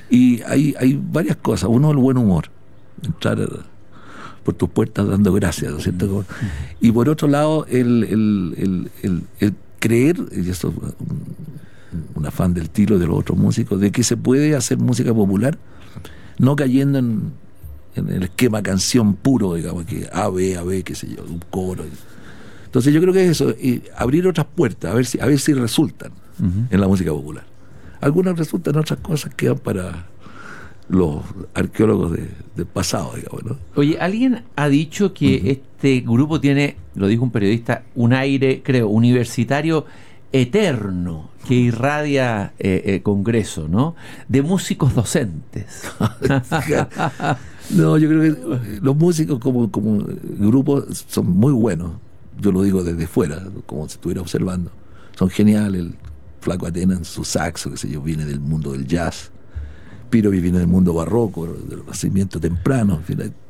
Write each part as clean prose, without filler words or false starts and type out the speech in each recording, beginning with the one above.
Y hay varias cosas. Uno, el buen humor. Entrar por tus puertas dando gracias, ¿no es cierto? Y por otro lado, el creer, y esto es un afán del Tilo y de los otros músicos, de que se puede hacer música popular no cayendo en el esquema canción puro, digamos, que A, B, qué sé yo, un coro. Entonces yo creo que es eso, y abrir otras puertas, a ver si resultan en la música popular. Algunas resultan, otras cosas quedan para los arqueólogos del pasado, digamos, ¿no? Oye, alguien ha dicho que este grupo tiene, lo dijo un periodista, un aire, creo, universitario eterno que irradia Congreso, ¿no? De músicos docentes. No, yo creo que los músicos como grupo son muy buenos. Yo lo digo desde fuera, como si estuviera observando. Son geniales. El Flaco Atenas en su saxo, qué sé yo, viene del mundo del jazz. Pirovi viene del mundo barroco, del Renacimiento temprano. En fin,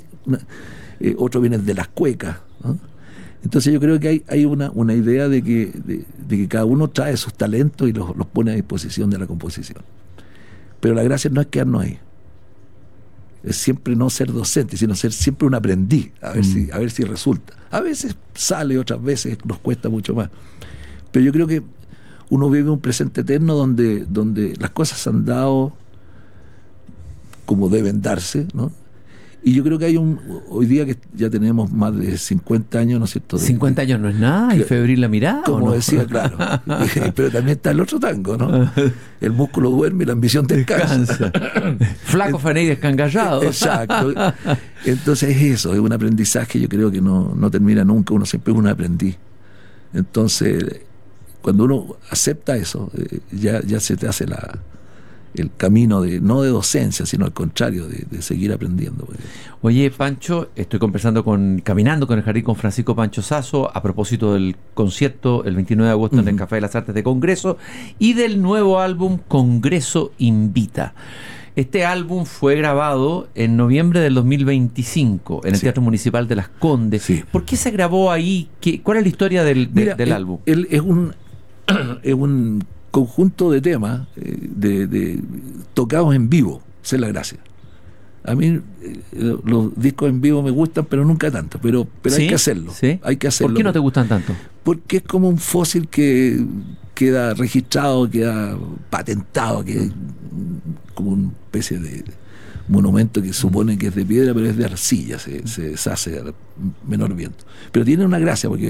otros vienen de las cuecas, ¿no? Entonces yo creo que hay una idea de que cada uno trae sus talentos y los pone a disposición de la composición. Pero la gracia no es quedarnos ahí. Es siempre no ser docente, sino ser siempre un aprendiz, a ver si resulta. A veces sale, otras veces nos cuesta mucho más. Pero yo creo que uno vive un presente eterno donde las cosas han dado como deben darse, ¿no? Y yo creo que hoy día que ya tenemos más de 50 años, ¿no es cierto? 50 años no es nada, y febril la mirada. Como ¿no? decía, claro. Pero también está el otro tango, ¿no? El músculo duerme y la ambición descansa. Flaco, fané y descangallado. Exacto. Entonces eso, es un aprendizaje, yo creo que no termina nunca, uno siempre es un aprendiz. Entonces, cuando uno acepta eso, ya se te hace el camino no de docencia, sino al contrario, de seguir aprendiendo. Oye, Pancho, estoy caminando con el jardín con Francisco Pancho Sasso a propósito del concierto el 29 de agosto en el Café de las Artes de Congreso y del nuevo álbum Congreso Invita. Este álbum fue grabado en noviembre del 2025 en el Teatro Municipal de Las Condes. Sí. ¿Por qué se grabó ahí? ¿Cuál es la historia del álbum? Es un conjunto de temas tocados en vivo, esa es la gracia. A mí los discos en vivo me gustan, pero nunca tanto, pero ¿Sí? hay que hacerlo. ¿Sí? Hay que hacerlo. ¿Por qué no te gustan tanto? Porque es como un fósil que queda registrado, queda patentado, que es como una especie de monumento que supone que es de piedra, pero es de arcilla, se deshace al menor viento. Pero tiene una gracia porque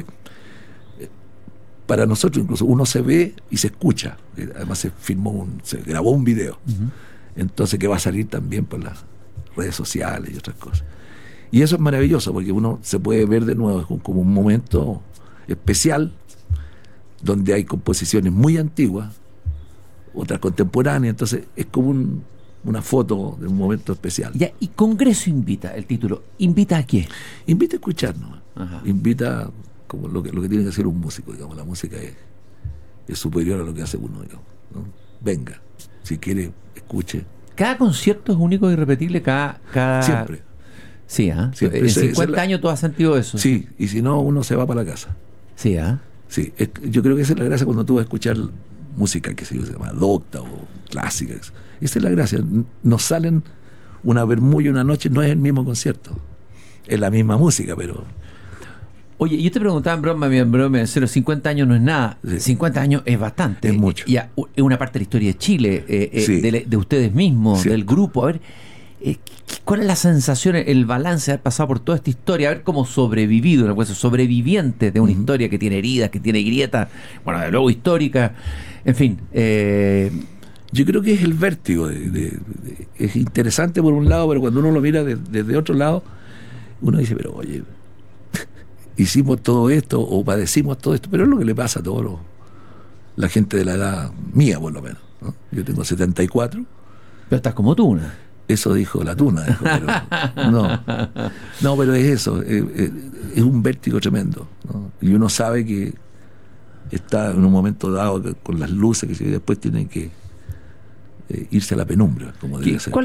para nosotros incluso uno se ve y se escucha. Además se grabó un video. Entonces que va a salir también por las redes sociales y otras cosas. Y eso es maravilloso porque uno se puede ver de nuevo, es como un momento especial donde hay composiciones muy antiguas, otras contemporáneas, entonces es como una foto de un momento especial. Ya, y Congreso Invita, el título, ¿invita a qué? Invita a escucharnos, invita como lo que tiene que hacer un músico, digamos. La música es superior a lo que hace uno, digamos, ¿no? Venga, si quiere, escuche. ¿Cada concierto es único e irrepetible? Cada... Siempre. Sí, ¿ah? Siempre. En 50 años tú has sentido eso. Sí, y si no, uno se va para la casa. Sí, ¿ah? Sí, yo creo que esa es la gracia cuando tú vas a escuchar música que se llama docta o clásica. Esa es la gracia. Nos salen una bermuda y una noche, no es el mismo concierto. Es la misma música, pero... Oye, yo te preguntaba en broma, 50 años no es nada, sí. 50 años es bastante. Es mucho. Ya, es una parte de la historia de Chile, sí. de ustedes mismos, Cierto. del grupo. A ver, ¿cuál es la sensación, el balance de haber pasado por toda esta historia? A ver cómo sobrevivido, sobrevivientes de una historia que tiene heridas, que tiene grietas, bueno, de luego histórica, en fin. Yo creo que es el vértigo. Es interesante por un lado, pero cuando uno lo mira desde otro lado, uno dice, pero oye, hicimos todo esto o padecimos todo esto, pero es lo que le pasa a todos la gente de la edad mía, por lo menos, ¿no? Yo tengo 74. Pero estás como Tuna. Eso dijo la Tuna, pero no, pero es eso, es un vértigo tremendo, ¿no? Y uno sabe que está en un momento dado con las luces que después tienen que irse a la penumbra, como debe ser. ¿Cuál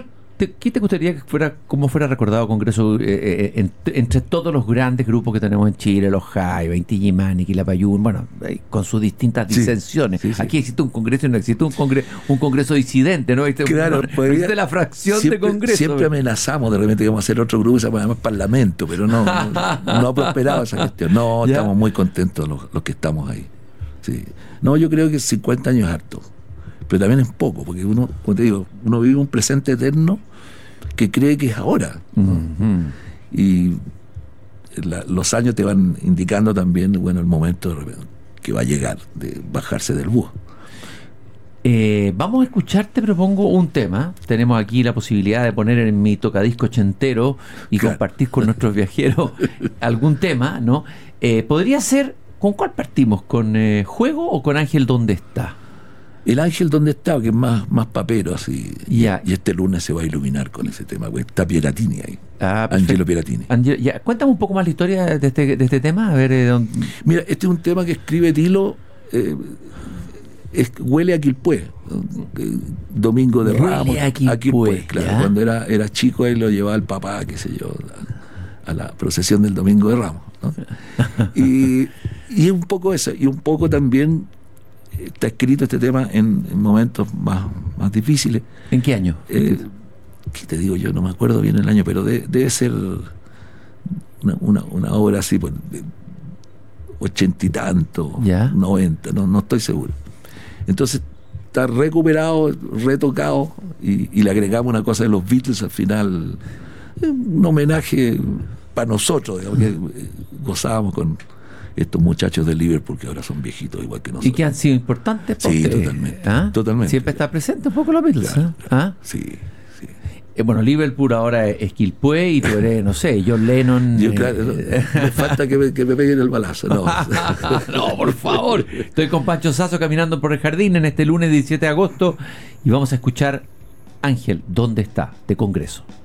¿Qué te gustaría que fuera, cómo fuera recordado Congreso entre todos los grandes grupos que tenemos en Chile, los Jaiba, Inti Illimani, Quilapayún, bueno, con sus distintas disensiones? Sí. Aquí existe un Congreso y no existe un Congreso disidente, ¿no? Claro, existe la fracción de Congreso. Siempre amenazamos de repente que vamos a hacer otro grupo y se llama más Parlamento, pero no ha prosperado esa gestión. No, ¿ya? Estamos muy contentos los que estamos ahí. Sí. No, yo creo que 50 años es harto, pero también es poco, porque uno, como te digo, uno vive un presente eterno que cree que es ahora, ¿no? Y los años te van indicando también, bueno, el momento que va a llegar de bajarse del búho. Vamos a escuchar, te propongo un tema. Tenemos aquí la posibilidad de poner en mi tocadisco ochentero y compartir con nuestros viajeros algún tema, ¿no? Podría ser, ¿con cuál partimos? ¿Con Juego o con Ángel ¿Dónde está? El Ángel ¿Dónde está? Que es más papero así. Y este lunes se va a iluminar con ese tema. Está Pieratini ahí. Angelo Pieratini. Cuéntame un poco más la historia de este tema. A ver, Mira, este es un tema que escribe Tilo. Huele a Quilpué, Domingo de Ramos, a Quilpué, claro. Cuando era chico él lo llevaba al papá, qué sé yo, a la procesión del Domingo de Ramos, ¿no? y es un poco eso, y un poco también está escrito este tema en momentos más difíciles. ¿En qué año? ¿Qué te digo yo? No me acuerdo bien el año, pero debe ser una obra así, pues, de 80 y tanto, 90, no estoy seguro. Entonces está recuperado, retocado, y le agregamos una cosa de los Beatles al final, un homenaje para nosotros, digamos, que gozábamos con estos muchachos de Liverpool que ahora son viejitos igual que nosotros. Y que han sido importantes. Sí, totalmente. Siempre está presente un poco los Beatles. Claro. Sí. Bueno, Liverpool ahora es Quilpué y tú eres, no sé, John Lennon. Me falta que me peguen el balazo. No. No, por favor. Estoy con Pancho Sasso caminando por el jardín en este lunes 17 de agosto y vamos a escuchar Ángel, ¿Dónde está? De Congreso.